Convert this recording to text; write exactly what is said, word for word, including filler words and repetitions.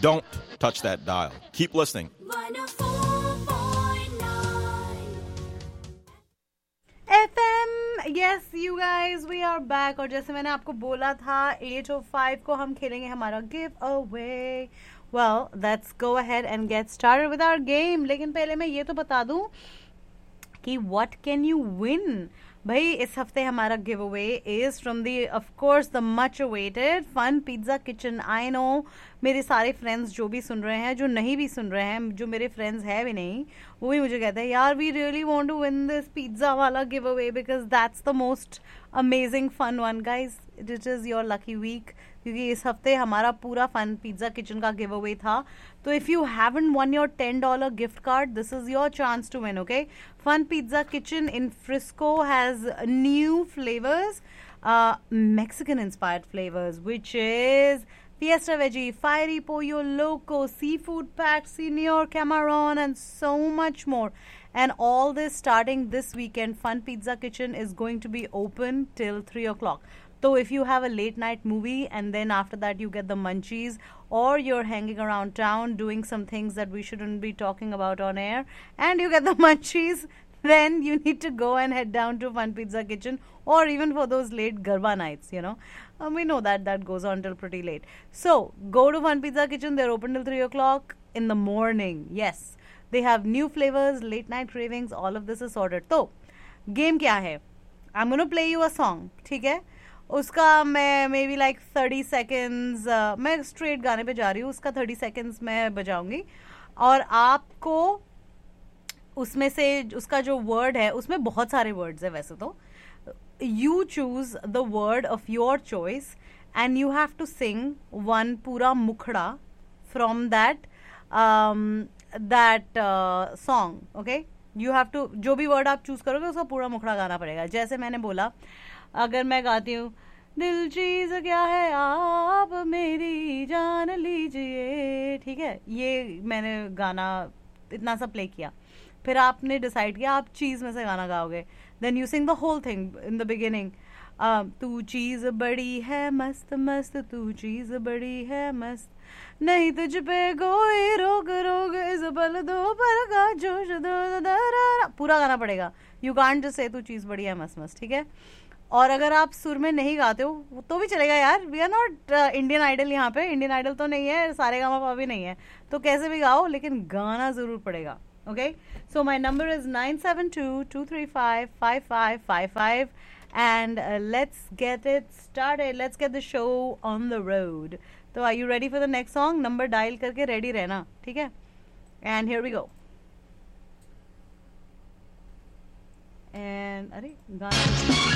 Don't touch that dial. Keep listening. one oh four point nine F M, yes you guys, we are back. और जैसे मैंने आपको बोला था eight oh five को हम खेलेंगे हमारा give away. Well, let's go ahead and get started with our game. लेकिन पहले मैं ये तो बता दूं कि what can you win? भाई इस हफ्ते हमारा give away is from the of course the much awaited fun pizza kitchen. I know मेरे सारे फ्रेंड्स जो भी सुन रहे हैं, जो नहीं भी सुन रहे हैं, जो मेरे फ्रेंड्स हैं भी नहीं, वो भी मुझे कहते हैं यार we really want to win this pizza वाला give away because that's the most amazing fun one. Guys it is your lucky week क्योंकि इस हफ्ते हमारा पूरा फन पिज्जा किचन का गिव अवे था. तो if you haven't one your ten dollar gift card, this is your chance to win. Okay, fun pizza kitchen in Frisco has new flavours, Mexican inspired flavors, which is Fiesta Veggie, Fiery Pollo Loco, Seafood Packed, Senior Camarón, and so much more. And all this starting this weekend. Fun Pizza Kitchen is going to be open till three o'clock. So if you have a late night movie and then after that you get the munchies, or you're hanging around town doing some things that we shouldn't be talking about on air, and you get the munchies, then you need to go and head down to Fun Pizza Kitchen, or even for those late Garba nights, you know. Um, we know that that goes on till pretty late. So go to Fun Pizza Kitchen. They're open till three o'clock in the morning. Yes, they have new flavors, late night cravings. All of this is sorted. So game क्या है? I'm going to play you a song. ठीक है? उसका मैं may be like thirty seconds, मैं straight गाने पे जा रही हूँ, उसका थर्टी सेकेंड्स मैं बजाऊंगी और आपको उसमें से उसका जो वर्ड है, उसमें बहुत सारे वर्ड्स है वैसे तो. You choose the word of your choice and you have to sing one पूरा मुखड़ा from that that song. Okay, you have to, जो भी वर्ड आप चूज करोगे उसका पूरा मुखड़ा गाना पड़ेगा. जैसे मैंने बोला, अगर मैं गाती हूँ दिल चीज क्या है आप मेरी जान लीजिए, ठीक है, ये मैंने गाना इतना सा प्ले किया, फिर आपने डिसाइड किया आप चीज में से गाना गाओगे. Then you sing the whole thing in the beginning. तू चीज बड़ी है मस्त मस्त, तू चीज बड़ी है मस्त, नहीं तुझ पे कोई रोग रोग इस पल दो पर का जोश दो दो, पूरा गाना पड़ेगा. यू कांट जस्ट से तू चीज बड़ी है मस्त मस्त, ठीक है. और अगर आप सुर में नहीं गाते हो तो भी चलेगा यार. We are not Indian idol, यहाँ पे इंडियन आइडल तो नहीं है, सारे गामा भी नहीं है, तो कैसे भी गाओ लेकिन गाना जरूर पड़ेगा. Okay, so my number is nine seven to to three five five five five five and let's get it started. Let's get the show on the road. तो are you ready for the next song? Number dial करके ready रहना, ठीक है. And here we go. And अरे गाना